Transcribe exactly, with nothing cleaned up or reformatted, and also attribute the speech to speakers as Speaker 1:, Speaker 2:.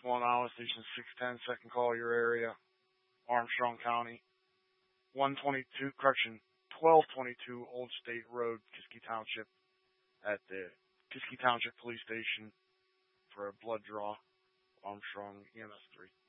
Speaker 1: One hour, station six ten, second call, your area, Armstrong County. one twenty-two, correction, twelve twenty-two Old State Road, Kiski Township, at the Kiski Township Police Station for a blood draw, Armstrong E M S three.